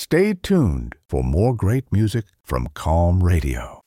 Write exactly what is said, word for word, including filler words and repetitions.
Stay tuned for more great music from Calm Radio.